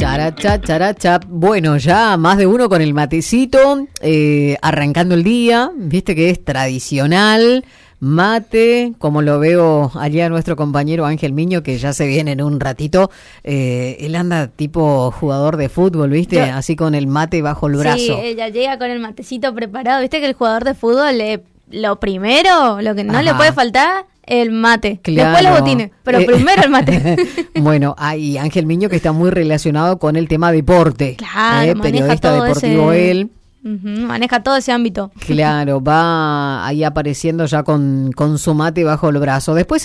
Characha, characha. Bueno, ya más de uno con el matecito, arrancando el día, viste que es tradicional, mate, como lo veo allá nuestro compañero Ángel Miño, que ya se viene en un ratito, él anda tipo jugador de fútbol, viste, así con el mate bajo el brazo. Sí, ella llega con el matecito preparado, viste que el jugador de fútbol, lo primero, lo que no le puede faltar, el mate, claro. Después los botines, pero primero el mate. Bueno, hay Ángel Miño que está muy relacionado con el tema deporte. Claro, periodista deportivo él. Maneja todo ese ámbito. Claro, va ahí apareciendo ya con su mate bajo el brazo. Después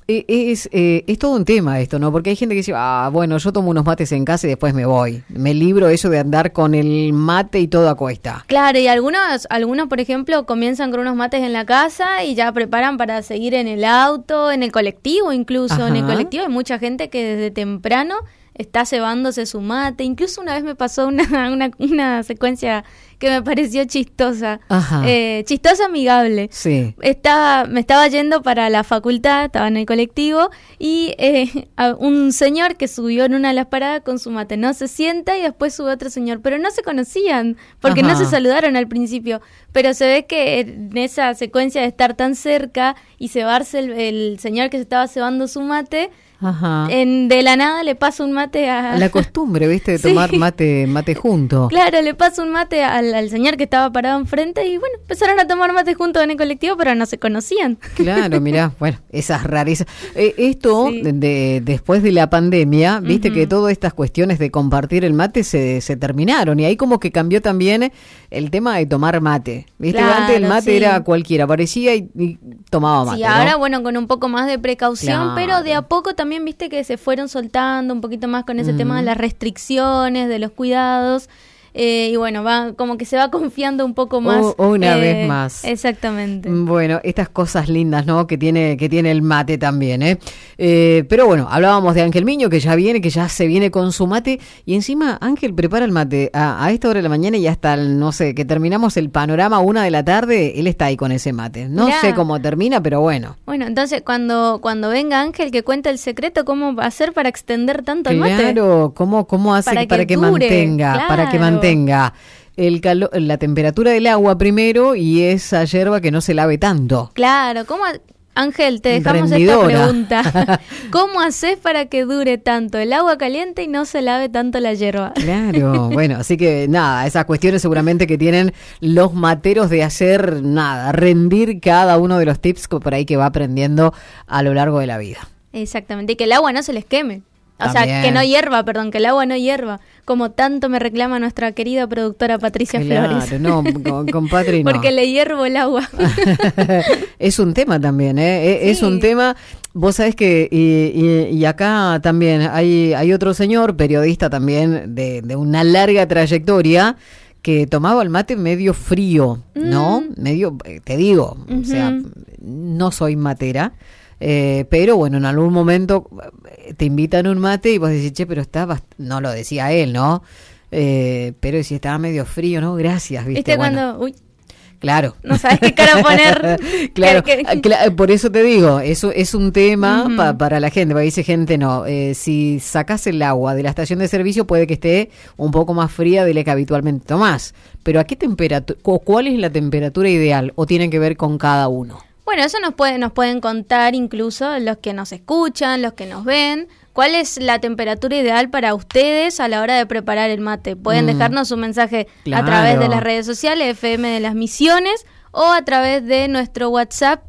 es todo un tema esto, ¿no? Porque hay gente que dice, bueno, yo tomo unos mates en casa y después me voy. Me libro eso de andar con el mate y todo a cuesta. Claro, y algunos, por ejemplo, comienzan con unos mates en la casa y ya preparan para seguir en el auto, en el colectivo incluso. Ajá. En el colectivo hay mucha gente que desde temprano está cebándose su mate. Incluso una vez me pasó una secuencia que me pareció chistosa. Chistosa, amigable. Sí. Me estaba yendo para la facultad, estaba en el colectivo, y un señor que subió en una de las paradas con su mate, ¿no? Se sienta y después sube otro señor, pero no se conocían, porque no se saludaron al principio. Pero se ve que en esa secuencia de estar tan cerca y cebarse el señor que se estaba cebando su mate, de la nada le pasa un mate a... La costumbre, ¿viste? De tomar mate junto. Claro, le pasa un mate al señor que estaba parado enfrente y bueno, empezaron a tomar mate juntos en el colectivo, pero no se conocían. Claro, mirá, bueno, esas rarezas. Esto, después de la pandemia, viste que todas estas cuestiones de compartir el mate se terminaron y ahí como que cambió también el tema de tomar mate. Viste, claro, antes el mate era cualquiera, aparecía y tomaba mate. Sí, ahora ¿no? Bueno, con un poco más de precaución, claro. Pero de a poco también viste que se fueron soltando un poquito más con ese tema de las restricciones, de los cuidados, y bueno, como que se va confiando un poco más. Una vez más. Exactamente. Bueno, estas cosas lindas, ¿no? Que tiene el mate también, pero bueno, hablábamos de Ángel Miño, que ya se viene con su mate, y encima Ángel prepara el mate a esta hora de la mañana y hasta, no sé, que terminamos el panorama 1 de la tarde, él está ahí con ese mate. No sé cómo termina, pero bueno. Bueno, entonces cuando venga Ángel que cuente el secreto, ¿cómo va a hacer para extender tanto el mate? Claro, ¿cómo hace para que dure, mantenga, claro. Para que mantenga la temperatura del agua primero y esa yerba que no se lave tanto? Claro, ¿cómo? Ángel, te dejamos Rendidora. Esta pregunta. ¿Cómo haces para que dure tanto el agua caliente y no se lave tanto la yerba? Claro, bueno, así que nada, esas cuestiones seguramente que tienen los materos de hacer rendir cada uno de los tips por ahí que va aprendiendo a lo largo de la vida. Exactamente, y que el agua no se les queme. O También. sea, que no hierva, que el agua no hierva, como tanto me reclama nuestra querida productora Patricia Flores. Claro, no, con Patri no. Porque le hiervo el agua. Es un tema también, es un tema. Vos sabés que, y acá también hay otro señor, periodista también, de una larga trayectoria, que tomaba el mate medio frío, ¿no? Medio, te digo, o sea, no soy matera. Pero bueno, en algún momento te invitan un mate y vos decís, che, pero no lo decía él, ¿no? Pero si estaba medio frío, ¿no? Gracias, ¿viste? Cuando, claro. No sabes qué cara poner. Claro, por eso te digo, eso es un tema para la gente, porque dice gente, no, si sacás el agua de la estación de servicio puede que esté un poco más fría de la que habitualmente tomás, pero ¿a qué temperatura, cuál es la temperatura ideal o tiene que ver con cada uno? Bueno, eso nos pueden contar incluso los que nos escuchan, los que nos ven. ¿Cuál es la temperatura ideal para ustedes a la hora de preparar el mate? Pueden dejarnos un mensaje a través de las redes sociales, FM de las Misiones, o a través de nuestro WhatsApp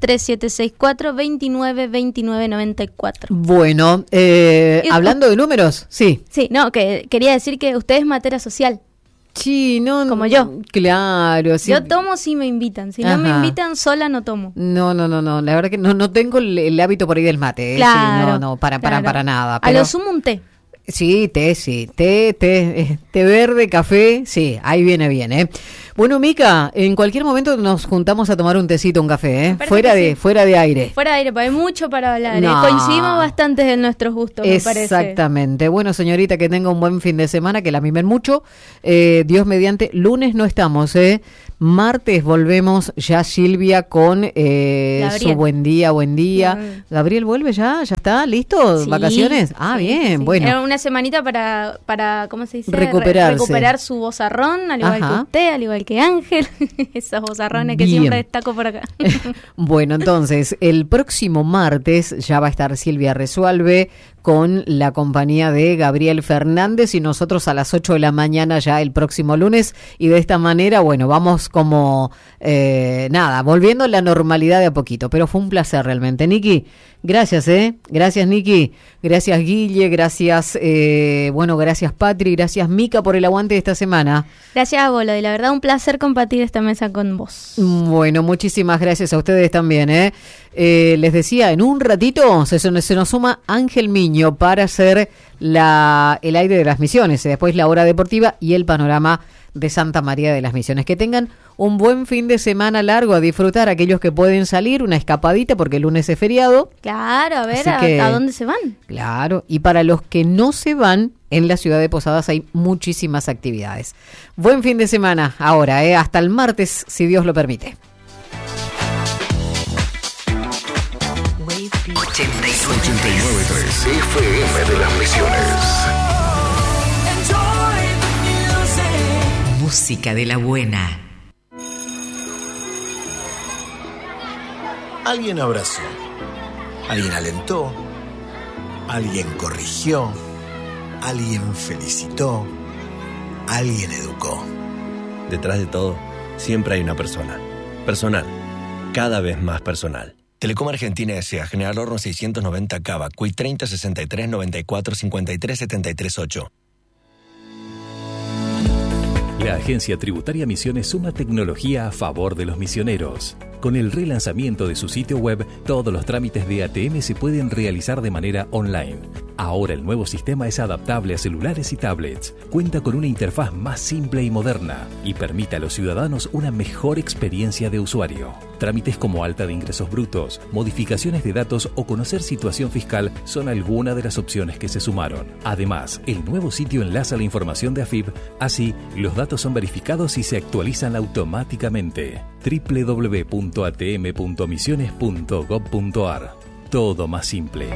3764-292994. Bueno, hablando de números, sí. Sí, no, que quería decir que usted es matera social. Sí, no, como yo. Claro, sí. Yo tomo si me invitan. Si no me invitan, sola no tomo. No. La verdad que no tengo el hábito por ahí del mate. Claro. Sí, no, para nada. Pero... A lo sumo un té. Sí, té, té verde, café, sí, ahí viene bien, Bueno, Mica, en cualquier momento nos juntamos a tomar un tecito, un café, fuera de aire. Fuera de aire, porque hay mucho para hablar. No. Coincidimos bastante en nuestros gustos, me parece. Exactamente. Bueno, señorita, que tenga un buen fin de semana, que la mimen mucho. Dios mediante, lunes no estamos, martes volvemos ya Silvia con su buen día. Gabriel vuelve ya está, ¿listo? Sí, ¿Vacaciones? Bien, bueno. Era una semanita para ¿cómo se dice? Recuperar su vozarrón, al igual que usted, al igual que Ángel, esos vozarrones que siempre destaco por acá. Bueno, entonces, el próximo martes ya va a estar Silvia Resuelve con la compañía de Gabriel Fernández y nosotros a las 8 de la mañana ya el próximo lunes, y de esta manera, bueno, vamos como, volviendo a la normalidad de a poquito, pero fue un placer realmente. Niki, gracias, gracias Niki, gracias Guille, gracias, gracias Patri, gracias Mica por el aguante de esta semana. Gracias, Bolo, y la verdad un placer compartir esta mesa con vos. Bueno, muchísimas gracias a ustedes también, les decía, en un ratito se nos suma Ángel Miño para hacer el aire de las Misiones, y después la hora deportiva y el panorama de Santa María de las Misiones. Que tengan un buen fin de semana largo, a disfrutar aquellos que pueden salir, una escapadita porque el lunes es feriado. Claro, a ver a dónde se van. Claro, y para los que no se van, en la ciudad de Posadas hay muchísimas actividades. Buen fin de semana ahora, hasta el martes, si Dios lo permite. 89.3 FM de las Misiones. Música de la buena. Alguien abrazó, alguien alentó, alguien corrigió, alguien felicitó, alguien educó. Detrás de todo, siempre hay una persona. Personal. Cada vez más personal. Telecom Argentina S.A. General Horno 690 Cava, CUI 30 63 94 53 73 8. La Agencia Tributaria Misiones suma tecnología a favor de los misioneros. Con el relanzamiento de su sitio web, todos los trámites de ATM se pueden realizar de manera online. Ahora el nuevo sistema es adaptable a celulares y tablets, cuenta con una interfaz más simple y moderna y permite a los ciudadanos una mejor experiencia de usuario. Trámites como alta de ingresos brutos, modificaciones de datos o conocer situación fiscal son algunas de las opciones que se sumaron. Además, el nuevo sitio enlaza la información de AFIP, así los datos son verificados y se actualizan automáticamente. www.atm.misiones.gov.ar. Todo más simple.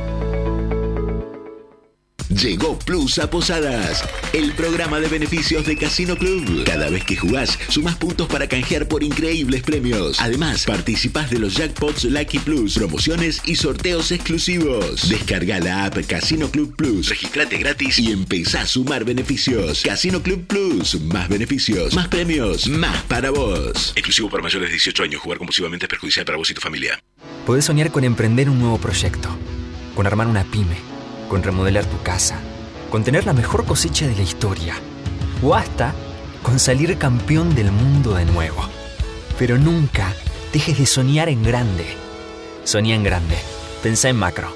Llegó Plus a Posadas, el programa de beneficios de Casino Club. Cada vez que jugás, sumás puntos para canjear por increíbles premios. Además, participás de los jackpots Lucky Plus, promociones y sorteos exclusivos. Descarga la app Casino Club Plus, registrate gratis y empezá a sumar beneficios. Casino Club Plus, más beneficios, más premios, más para vos. Exclusivo para mayores de 18 años. Jugar compulsivamente es perjudicial para vos y tu familia. Podés soñar con emprender un nuevo proyecto, con armar una pyme, con remodelar tu casa, con tener la mejor cosecha de la historia, o hasta con salir campeón del mundo de nuevo. Pero nunca dejes de soñar en grande. Soñá en grande. Pensá en macro.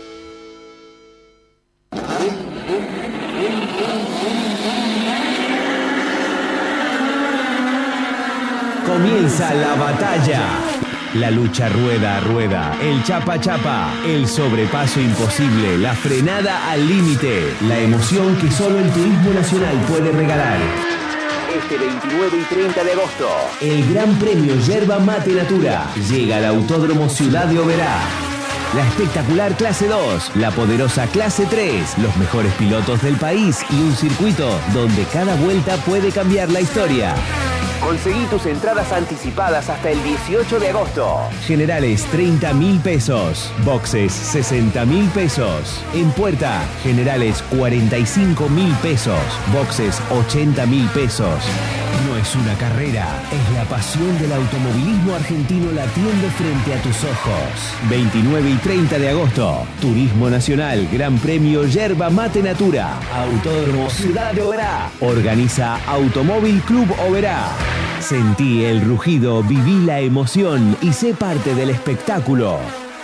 Comienza la batalla. La lucha rueda a rueda, el chapa chapa, el sobrepaso imposible, la frenada al límite, la emoción que solo el turismo nacional puede regalar. Este 29 y 30 de agosto, el Gran Premio Yerba Mate Natura llega al Autódromo Ciudad de Oberá. La espectacular Clase 2, la poderosa Clase 3, los mejores pilotos del país y un circuito donde cada vuelta puede cambiar la historia. Conseguí tus entradas anticipadas hasta el 18 de agosto. Generales 30.000 pesos. Boxes 60.000 pesos. En puerta, generales 45.000 pesos. Boxes 80.000 pesos. No es una carrera, es la pasión del automovilismo argentino latiendo frente a tus ojos. 29 y 30 de agosto, Turismo Nacional, Gran Premio Yerba Mate Natura, Autódromo Ciudad de Oberá. Organiza Automóvil Club Oberá. Sentí el rugido, viví la emoción y sé parte del espectáculo.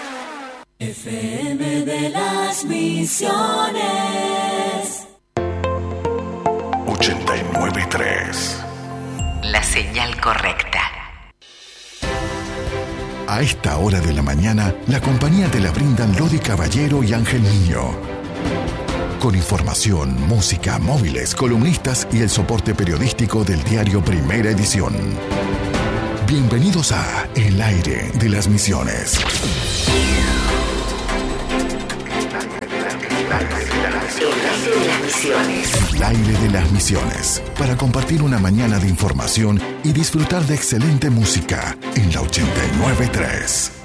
FM de las Misiones 89.3. la señal correcta. A esta hora de la mañana, la compañía te la brindan Lodi Caballero y Ángel Niño. Con información, música, móviles, columnistas y el soporte periodístico del diario Primera Edición. Bienvenidos a El Aire de las Misiones. El Aire de las Misiones. Para compartir una mañana de información y disfrutar de excelente música en la 89.3.